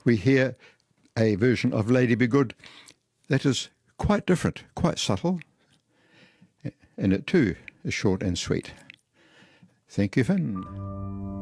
we hear a version of Lady Be Good that is quite different, quite subtle, and it too is short and sweet. Thank you, Finn.